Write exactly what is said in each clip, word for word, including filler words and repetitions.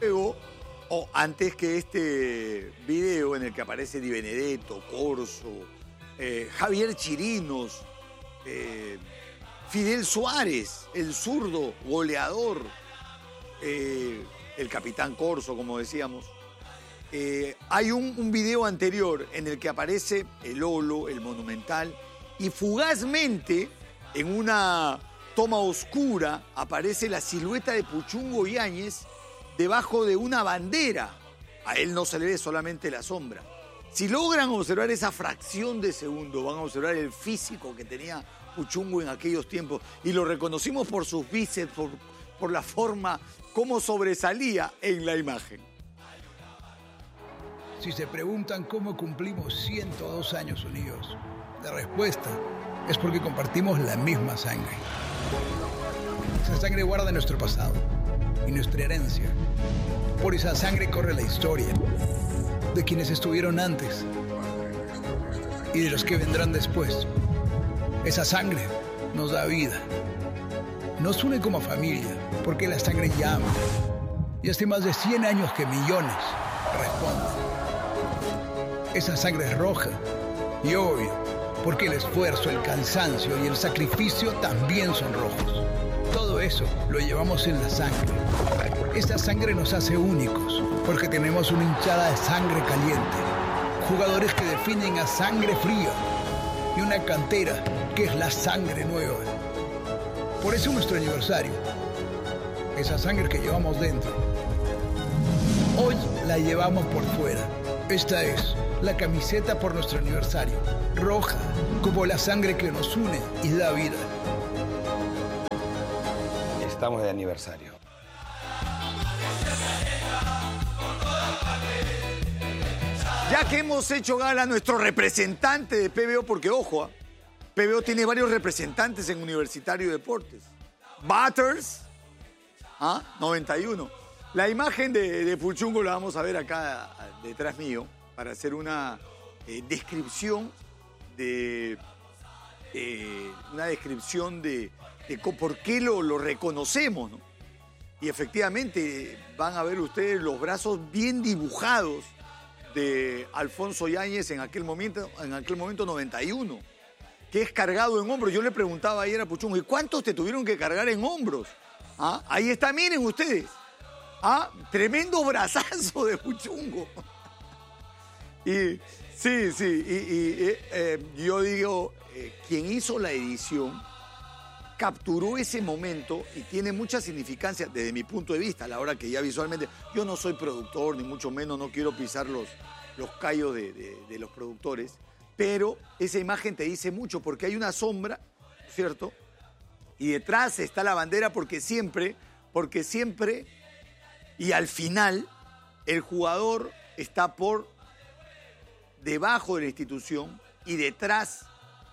Luego, o antes que este video en el que aparece Di Benedetto, Corso, eh, Javier Chirinos, eh, Fidel Suárez, el zurdo goleador, eh, el capitán Corso, como decíamos. Eh, hay un, un video anterior en el que aparece el Lolo, el Monumental, y fugazmente, en una toma oscura, aparece la silueta de Puchungo Yáñez debajo de una bandera. A él no se le ve, solamente la sombra. Si logran observar esa fracción de segundo, van a observar el físico que tenía Puchungo en aquellos tiempos. Y lo reconocimos por sus bíceps, por, por la forma, cómo sobresalía en la imagen. Si se preguntan cómo cumplimos ciento dos años unidos, la respuesta es porque compartimos la misma sangre. Esa sangre guarda nuestro pasado y nuestra herencia. Por esa sangre corre la historia de quienes estuvieron antes y de los que vendrán después. Esa sangre nos da vida. Nos une como familia porque la sangre llama. Y hace más de cien años que millones responden. Esa sangre es roja y obvio, porque el esfuerzo, el cansancio y el sacrificio también son rojos. Todo eso lo llevamos en la sangre. Esta sangre nos hace únicos, porque tenemos una hinchada de sangre caliente, jugadores que definen a sangre fría y una cantera que es la sangre nueva. Por eso nuestro aniversario, esa sangre que llevamos dentro, hoy la llevamos por fuera. Esta es la camiseta por nuestro aniversario, roja, como la sangre que nos une y da vida. Estamos de aniversario. Ya que hemos hecho gala a nuestro representante de P B O, porque ojo, ¿eh? P B O tiene varios representantes en Universitario de Deportes. Butters, ¿ah? noventa y uno. La imagen de, de Puchungo la vamos a ver acá detrás mío para hacer una eh, descripción de eh, una descripción de, de por qué lo, lo reconocemos, ¿no? Y efectivamente van a ver ustedes los brazos bien dibujados de Alfonso Yáñez en aquel momento, en aquel momento noventa y uno, que es cargado en hombros. Yo le preguntaba ayer a Puchungo, ¿y cuántos te tuvieron que cargar en hombros? ¿Ah? Ahí está, miren ustedes. ¿Ah? Tremendo brazazo de Puchungo. Y sí, sí, y, y eh, yo digo, eh, quien hizo la edición capturó ese momento y tiene mucha significancia desde mi punto de vista, a la hora que ya visualmente, yo no soy productor, ni mucho menos, no quiero pisar los, los callos de, de, de los productores, pero esa imagen te dice mucho porque hay una sombra, ¿cierto? Y detrás está la bandera porque siempre, porque siempre, y al final, el jugador está por debajo de la institución y detrás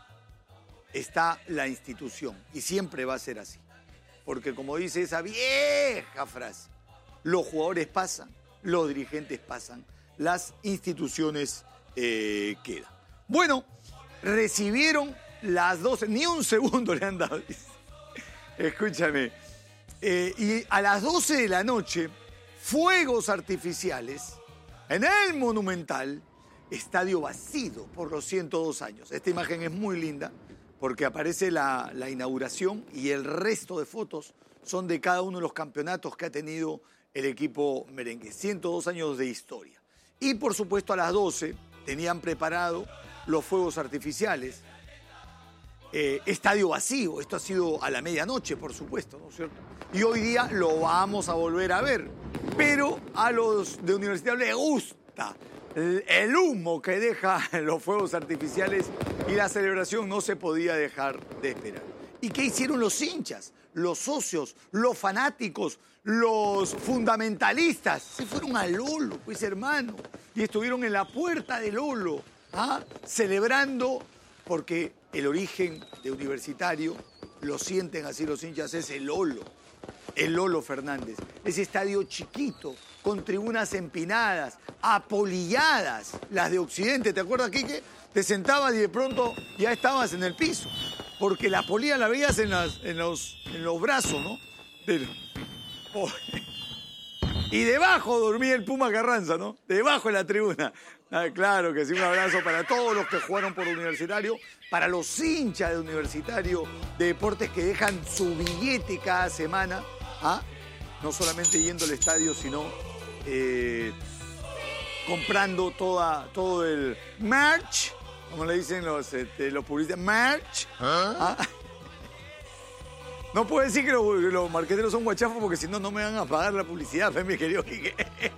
está la institución. Y siempre va a ser así. Porque como dice esa vieja frase, los jugadores pasan, los dirigentes pasan, las instituciones eh, quedan. Bueno, recibieron las doce, ni un segundo le han dado. Escúchame. Eh, y a las doce de la noche, fuegos artificiales en el Monumental, estadio vacío por los ciento dos años. Esta imagen es muy linda porque aparece la, la inauguración y el resto de fotos son de cada uno de los campeonatos que ha tenido el equipo merengue. ciento dos años de historia. Y por supuesto a las doce tenían preparado los fuegos artificiales. Eh, estadio vacío, esto ha sido a la medianoche, por supuesto, ¿no es cierto? Y hoy día lo vamos a volver a ver. Pero a los de Universidad les gusta el humo que deja los fuegos artificiales y la celebración no se podía dejar de esperar. ¿Y qué hicieron los hinchas, los socios, los fanáticos, los fundamentalistas? Se fueron a Lolo, pues hermano, y estuvieron en la puerta de Lolo, ¿ah? Celebrando, porque el origen de Universitario, lo sienten así los hinchas, es el Lolo, el Lolo Fernández. Ese estadio chiquito, con tribunas empinadas, apolilladas, las de Occidente. ¿Te acuerdas, Quique? Te sentabas y de pronto ya estabas en el piso, porque la polilla la veías en, las, en, los, en los brazos, ¿no? Del... Oh. Y debajo dormía el Puma Carranza, ¿no? Debajo de la tribuna. Ah, claro que sí, un abrazo para todos los que jugaron por Universitario, para los hinchas de Universitario de Deportes que dejan su billete cada semana, ¿ah? No solamente yendo al estadio, sino eh, comprando toda, todo el merch, como le dicen los, este, los publicistas, merch. ¿Ah? ¿Ah? No puedo decir que los, los marqueteros son guachafos porque si no, no me van a pagar la publicidad, ¿ves, mi querido Quique?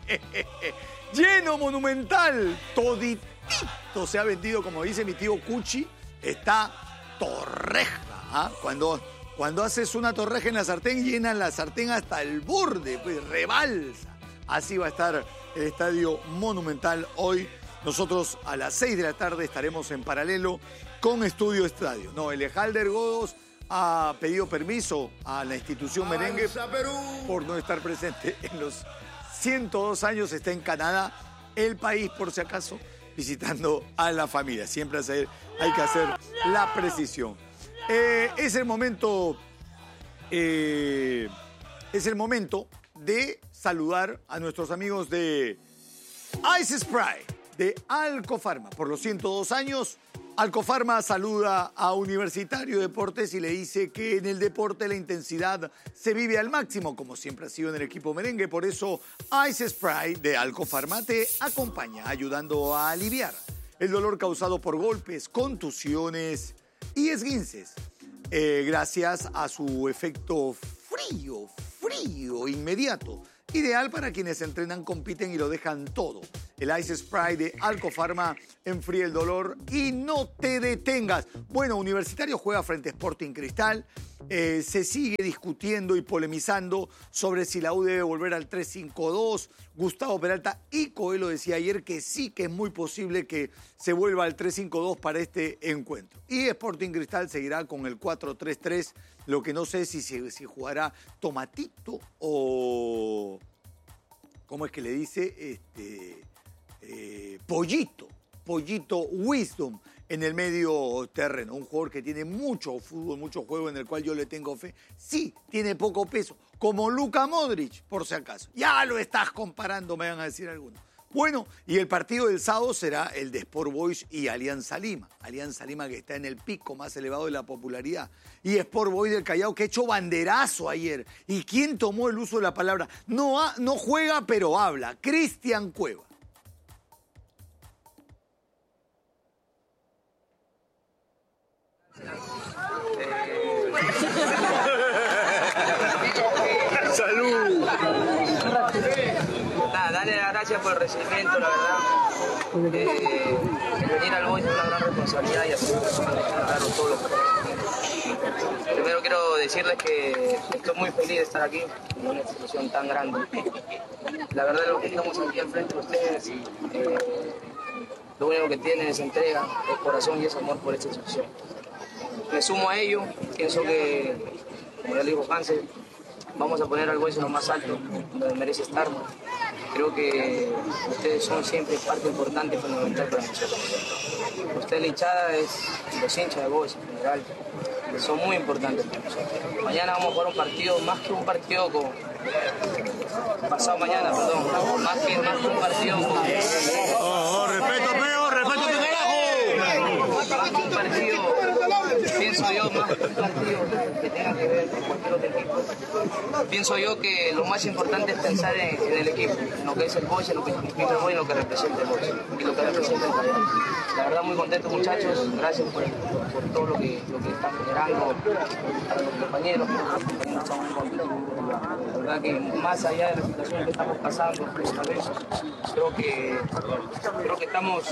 Lleno, monumental, toditito se ha vendido, como dice mi tío Cuchi, está torreja. ¿Ah? Cuando, cuando haces una torreja en la sartén, llenan la sartén hasta el borde, pues rebalsa. Así va a estar el Estadio Monumental hoy. Nosotros a las seis de la tarde estaremos en paralelo con Estudio Estadio. No, el Ejalder Godos ha pedido permiso a la institución merengue por no estar presente en los ciento dos años. Está en Canadá, el país, por si acaso, visitando a la familia. Siempre hacer, hay que hacer la precisión. Eh, es el momento, eh, es el momento de saludar a nuestros amigos de Ice Spray, de Alcofarma. Por los ciento dos años, Alcofarma saluda a Universitario Deportes y le dice que en el deporte la intensidad se vive al máximo, como siempre ha sido en el equipo merengue. Por eso Ice Spray de Alcofarma te acompaña, ayudando a aliviar el dolor causado por golpes, contusiones y esguinces. Eh, gracias a su efecto frío, frío, inmediato. Ideal para quienes entrenan, compiten y lo dejan todo. El Ice Spray de Alcofarma enfría el dolor y no te detengas. Bueno, Universitario juega frente a Sporting Cristal. Eh, se sigue discutiendo y polemizando sobre si la U debe volver al tres cinco dos. Gustavo Peralta y Coelho decía ayer que sí, que es muy posible que se vuelva al tres cinco dos para este encuentro. Y Sporting Cristal seguirá con el cuatro tres tres. Lo que no sé si, si, si jugará Tomatito o... ¿Cómo es que le dice? Este, eh, Pollito. Pollito Wisdom en el medio terreno. Un jugador que tiene mucho fútbol, mucho juego en el cual yo le tengo fe. Sí, tiene poco peso. Como Luka Modric, por si acaso. Ya lo estás comparando, me van a decir algunos. Bueno, y el partido del sábado será el de Sport Boys y Alianza Lima. Alianza Lima que está en el pico más elevado de la popularidad. Y Sport Boys del Callao que ha hecho banderazo ayer. ¿Y quién tomó el uso de la palabra? No, ha, no juega, pero habla. Cristian Cueva. ¡Salud! Nada, darle las gracias por el recibimiento, la verdad. Eh, venir al Boys es una gran responsabilidad y hacer claro todo lo que... Primero quiero decirles que estoy muy feliz de estar aquí en una institución tan grande. La verdad, lo que estamos aquí al frente de ustedes, eh, lo único que tienen es entrega, es corazón y es amor por esta institución. Me sumo a ello, pienso que, como ya le dijo Hansel, vamos a poner al Boys en lo más alto, donde merece estar. Creo que ustedes son siempre parte importante y fundamental para nosotros. Usted, la hinchada, es los hinchas de Boys en general, son muy importantes para nosotros. Mañana vamos a jugar un partido, más que un partido con... Pasado mañana, perdón, más que, más que un partido con... Oh, oh, respeto, peo, respeto tu carajo. Más que un partido, pienso yo, más que un partido que tenga que ver con cualquier otro equipo. Pienso yo que lo más importante es pensar en, en el equipo, en lo que es el Boys, en lo que significa el Boys, en lo que representa el Boys y lo que representa el Callao. La verdad, muy contento, muchachos. Gracias por, por, por todo lo que, lo que están generando a los compañeros. Los compañeros están muy contentos. La verdad que más allá de la situación que estamos pasando, pues, tal vez, creo que, creo que estamos...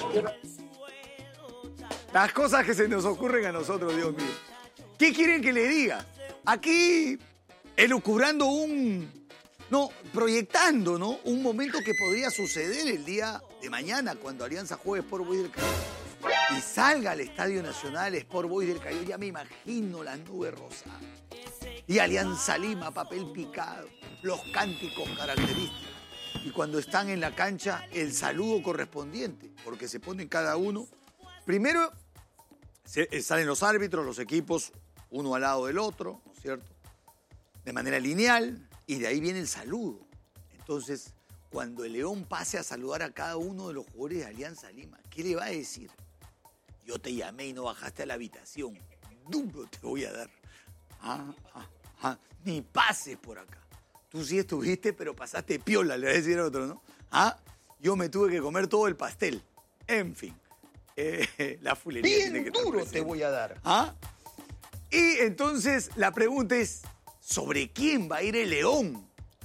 Las cosas que se nos ocurren a nosotros, Dios mío. ¿Qué quieren que le diga? Aquí, elucubrando un... No, proyectando, ¿no? Un momento que podría suceder el día de mañana cuando Alianza juegue Sport Boys del Callao. Y salga al Estadio Nacional Sport Boys del Callao. Ya me imagino las nubes rosadas. Y Alianza Lima, papel picado. Los cánticos característicos. Y cuando están en la cancha, el saludo correspondiente. Porque se ponen cada uno... Primero, se, salen los árbitros, los equipos, uno al lado del otro, ¿no es cierto? De manera lineal, y de ahí viene el saludo. Entonces, cuando el León pase a saludar a cada uno de los jugadores de Alianza Lima, ¿qué le va a decir? Yo te llamé y no bajaste a la habitación. Duro te voy a dar. Ah, ah, ah. Ni pases por acá. Tú sí estuviste, pero pasaste piola, le va a decir a otro, ¿no? Ah, yo me tuve que comer todo el pastel. En fin, eh, la fulería Bien tiene que duro te voy a dar. ¿Ah? Y entonces la pregunta es, ¿sobre quién va a ir el León?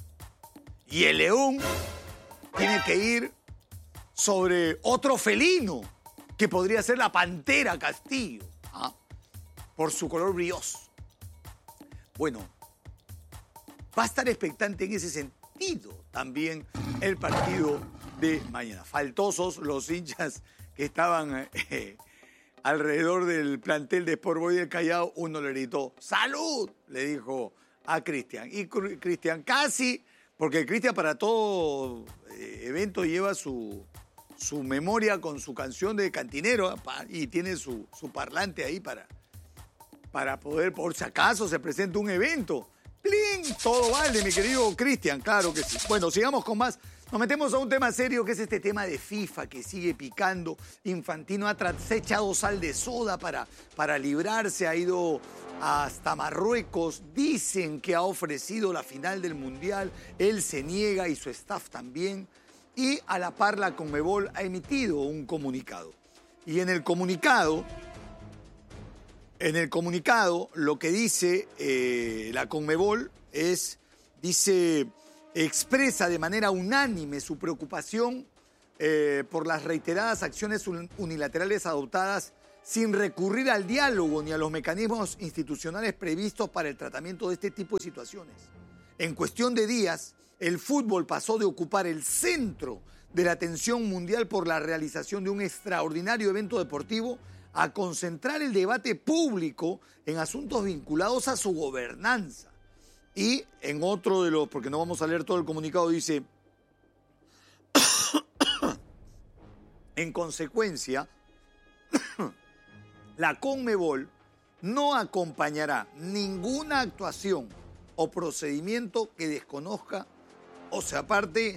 Y el León tiene que ir sobre otro felino, que podría ser la Pantera Castillo, ¿ah? Por su color brilloso. Bueno, va a estar expectante en ese sentido también el partido de mañana. Faltosos los hinchas que estaban eh, alrededor del plantel de Sport Boys del Callao. Uno le gritó, ¡salud!, le dijo a Cristian. Y Cristian casi, porque Cristian para todo eh, evento lleva su, su memoria con su canción de cantinero, ¿eh? Y tiene su, su parlante ahí para, para poder, por si acaso se presenta un evento. ¡Plin! Todo vale, mi querido Cristian, claro que sí. Bueno, sigamos con más. Nos metemos a un tema serio que es este tema de FIFA que sigue picando. Infantino ha, se ha echado sal de soda para, para librarse, ha ido hasta Marruecos. Dicen que ha ofrecido la final del Mundial. Él se niega y su staff también. Y a la par la Conmebol ha emitido un comunicado. Y en el comunicado... En el comunicado, lo que dice eh, la Conmebol es, dice, expresa de manera unánime su preocupación eh, por las reiteradas acciones unilaterales adoptadas sin recurrir al diálogo ni a los mecanismos institucionales previstos para el tratamiento de este tipo de situaciones. En cuestión de días, el fútbol pasó de ocupar el centro de la atención mundial por la realización de un extraordinario evento deportivo a concentrar el debate público en asuntos vinculados a su gobernanza. Y en otro de los, porque no vamos a leer todo el comunicado, dice, en consecuencia, la Conmebol no acompañará ninguna actuación o procedimiento que desconozca o se aparte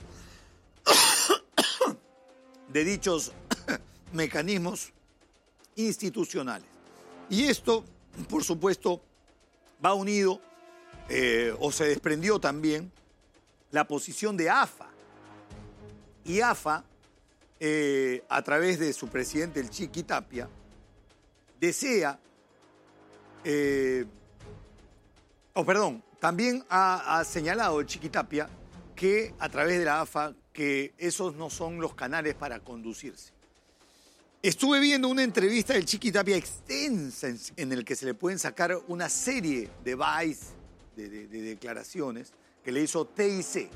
de dichos mecanismos institucionales. Y esto, por supuesto, va unido eh, o se desprendió también la posición de AFA. Y AFA, eh, a través de su presidente, el Chiqui Tapia, desea, eh, o oh, perdón, también ha, ha señalado el Chiqui Tapia que a través de la AFA que esos no son los canales para conducirse. Estuve viendo una entrevista del Chiqui Tapia extensa en, en el que se le pueden sacar una serie de bytes, de, de, de declaraciones que le hizo T I C.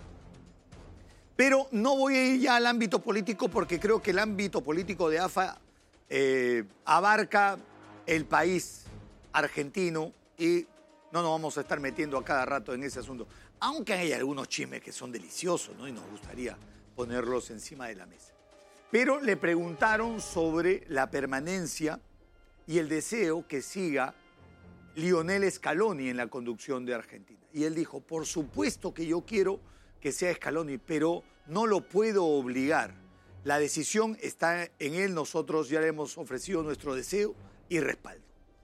Pero no voy a ir ya al ámbito político porque creo que el ámbito político de AFA eh, abarca el país argentino y no nos vamos a estar metiendo a cada rato en ese asunto. Aunque hay algunos chismes que son deliciosos, ¿no? Y nos gustaría ponerlos encima de la mesa. Pero le preguntaron sobre la permanencia y el deseo que siga Lionel Scaloni en la conducción de Argentina. Y él dijo, por supuesto que yo quiero que sea Scaloni, pero no lo puedo obligar. La decisión está en él, nosotros ya le hemos ofrecido nuestro deseo y respaldo.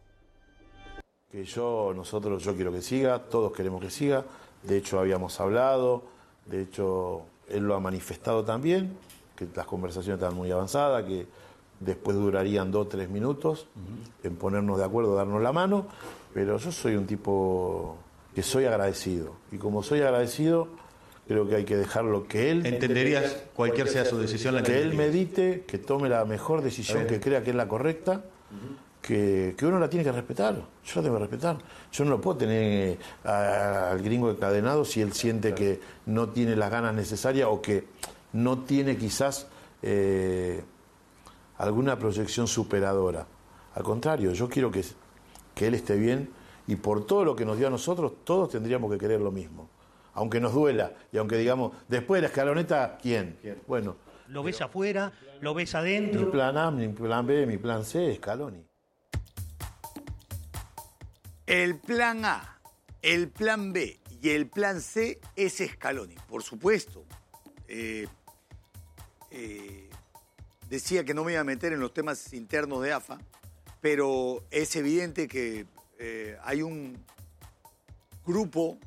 Que yo, nosotros, yo quiero que siga, todos queremos que siga, de hecho habíamos hablado, de hecho él lo ha manifestado también, que las conversaciones estaban muy avanzadas, que después durarían dos o tres minutos uh-huh. en ponernos de acuerdo, darnos la mano, pero yo soy un tipo que soy agradecido, y como soy agradecido, creo que hay que dejarlo que él... ¿Entenderías cualquier sea su decisión? La que, que él medite, que tome la mejor decisión que crea que es la correcta, uh-huh. que, que uno la tiene que respetar, yo la tengo que respetar. Yo no lo puedo tener a, al gringo encadenado si él siente que no tiene las ganas necesarias o que no tiene quizás eh, alguna proyección superadora. Al contrario, yo quiero que, que él esté bien y por todo lo que nos dio a nosotros, todos tendríamos que querer lo mismo. Aunque nos duela y aunque digamos, después de la escaloneta, ¿quién? ¿Quién? Bueno. ¿Lo ves pero, afuera? ¿Lo ves adentro? Mi plan A, mi plan B, mi plan C es Scaloni. El plan A, el plan B y Y el plan C es Scaloni, por supuesto. Eh, eh, decía que no me iba a meter en los temas internos de A F A, pero es evidente que eh, hay un grupo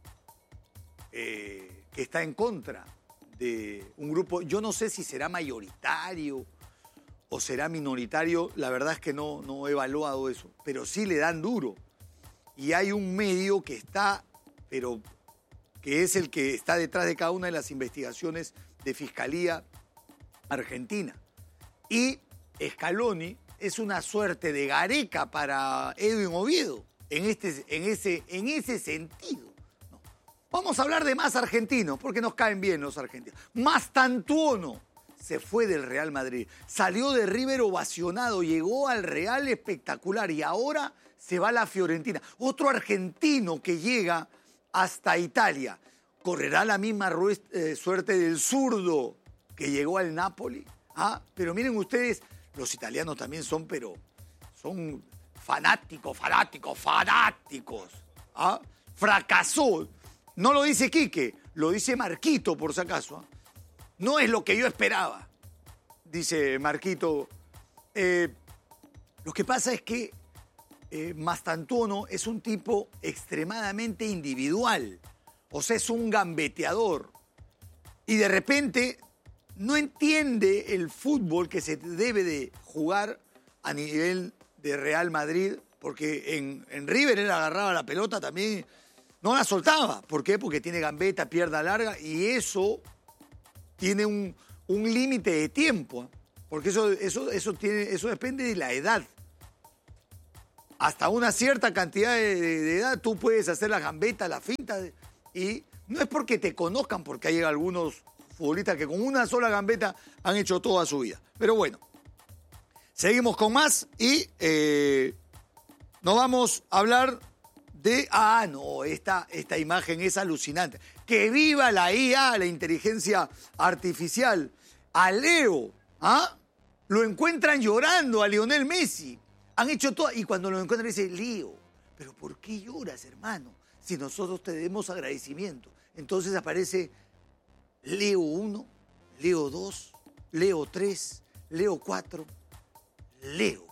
eh, que está en contra de un grupo, yo no sé si será mayoritario o será minoritario, la verdad es que no, no he evaluado eso, pero sí le dan duro. Y hay un medio que está, pero que es el que está detrás de cada una de las investigaciones de Fiscalía Argentina. Y Scaloni es una suerte de Gareca para Edwin Oviedo, en, este, en, ese, en ese sentido. No. Vamos a hablar de más argentinos, porque nos caen bien los argentinos. Mastantuono se fue del Real Madrid, salió de River ovacionado, llegó al Real espectacular y ahora se va a la Fiorentina. Otro argentino que llega hasta Italia. ¿Correrá la misma eh, suerte del zurdo que llegó al Napoli? ¿Ah? Pero miren ustedes, los italianos también son, pero son fanáticos, fanáticos, fanáticos. ¿Ah? Fracasó. No lo dice Quique, lo dice Marquito, por si acaso. ¿Ah? No es lo que yo esperaba, dice Marquito. Eh, lo que pasa es que eh, Mastantuono es un tipo extremadamente individual. O sea, es un gambeteador. Y de repente no entiende el fútbol que se debe de jugar a nivel de Real Madrid, porque en, en River él agarraba la pelota también, no la soltaba. ¿Por qué? Porque tiene gambeta, pierna larga, y eso tiene un, un límite de tiempo, porque eso, eso, eso, tiene, eso depende de la edad. Hasta una cierta cantidad de, de, de edad tú puedes hacer la gambeta, la finta, y no es porque te conozcan, porque hay algunos futbolistas que con una sola gambeta han hecho toda su vida. Pero bueno, seguimos con más y eh, nos vamos a hablar de... Ah, no, esta, esta imagen es alucinante. ¡Que viva la I A, la inteligencia artificial! A Leo, ¿ah? Lo encuentran llorando a Lionel Messi. Han hecho todo... Y cuando lo encuentran dice, Leo, ¿pero por qué lloras, hermano? Si nosotros te debemos agradecimiento. Entonces aparece Leo uno, Leo dos, Leo tres, Leo cuatro, Leo.